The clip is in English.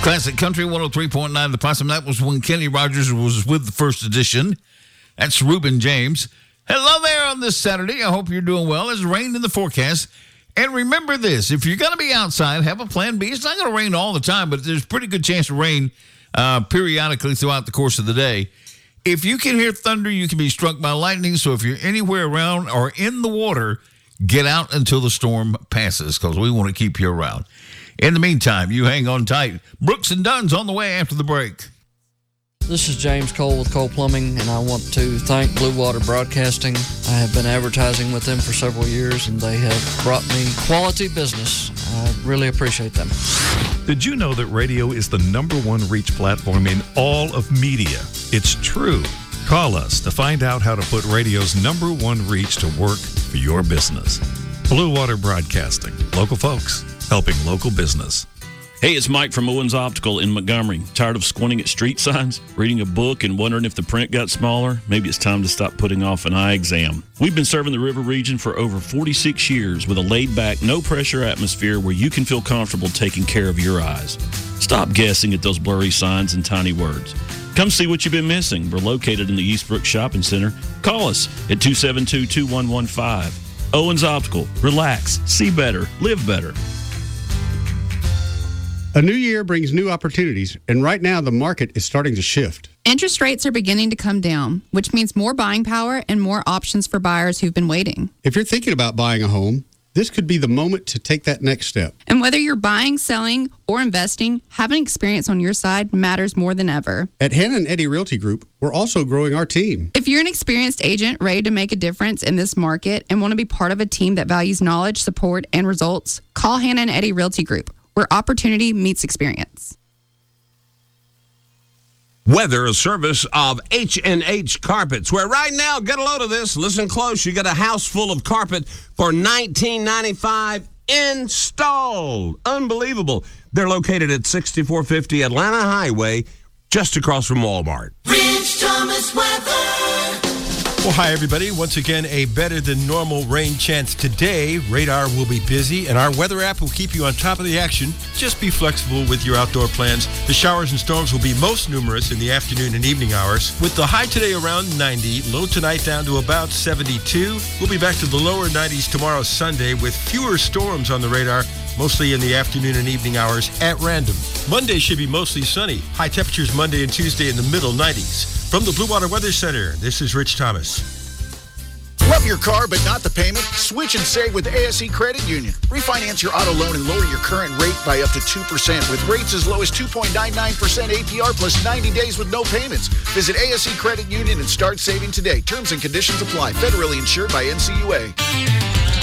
Classic Country 103.9 The Possum. That was when Kenny Rogers was with the first edition. That's Reuben James. Hello there on this Saturday. I hope you're doing well. There's rain in the forecast. And remember this, if you're going to be outside, have a plan B. It's not going to rain all the time, but there's a pretty good chance of rain periodically throughout the course of the day. If you can hear thunder, you can be struck by lightning. So if you're anywhere around or in the water, get out until the storm passes because we want to keep you around. In the meantime, you hang on tight. Brooks and Dunn's on the way after the break. This is James Cole with Cole Plumbing, and I want to thank Blue Water Broadcasting. I have been advertising with them for several years, and they have brought me quality business. I really appreciate them. Did you know that radio is the #1 reach platform in all of media? It's true. Call us to find out how to put radio's #1 reach to work for your business. Blue Water Broadcasting. Local folks helping local business. Hey, it's Mike from Owens Optical in Montgomery. Tired of squinting at street signs, reading a book, and wondering if the print got smaller? Maybe it's time to stop putting off an eye exam. We've been serving the River region for over 46 years with a laid-back, no-pressure atmosphere where you can feel comfortable taking care of your eyes. Stop guessing at those blurry signs and tiny words. Come see what you've been missing. We're located in the Eastbrook Shopping Center. Call us at 272-2115. Owens Optical. Relax, see better, live better. A new year brings new opportunities, and right now the market is starting to shift. Interest rates are beginning to come down, which means more buying power and more options for buyers who've been waiting. If you're thinking about buying a home, this could be the moment to take that next step. And whether you're buying, selling, or investing, having experience on your side matters more than ever. At Hannah and Eddie Realty Group, we're also growing our team. If you're an experienced agent ready to make a difference in this market and want to be part of a team that values knowledge, support, and results, call Hannah and Eddie Realty Group, where opportunity meets experience. Weather, a service of H&H Carpets, where right now, get a load of this, listen close, you get a house full of carpet for $19.95 installed. Unbelievable. They're located at 6450 Atlanta Highway, just across from Walmart. Rich Thomas weather. Well, hi, everybody. Once again, a better than normal rain chance today. Radar will be busy, and our weather app will keep you on top of the action. Just be flexible with your outdoor plans. The showers and storms will be most numerous in the afternoon and evening hours, with the high today around 90, low tonight down to about 72. We'll be back to the lower 90s tomorrow, Sunday, with fewer storms on the radar, mostly in the afternoon and evening hours at random. Monday should be mostly sunny. High temperatures Monday and Tuesday in the middle 90s. From the Blue Water Weather Center, this is Rich Thomas. Love your car but not the payment? Switch and save with ASE Credit Union. Refinance your auto loan and lower your current rate by up to 2% with rates as low as 2.99% APR plus 90 days with no payments. Visit ASE Credit Union and start saving today. Terms and conditions apply. Federally insured by NCUA.